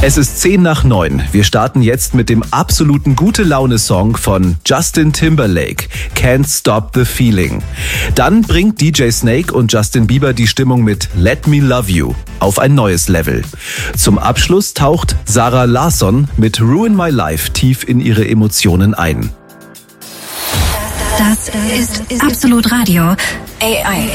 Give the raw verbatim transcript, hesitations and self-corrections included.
Es ist zehn nach neun. Wir starten jetzt mit dem absoluten Gute-Laune-Song von Justin Timberlake, Can't Stop the Feeling. Dann bringt D J Snake und Justin Bieber die Stimmung mit Let Me Love You auf ein neues Level. Zum Abschluss taucht Zara Larsson mit Ruin My Life tief in ihre Emotionen ein. Das ist Absolut Radio. A I.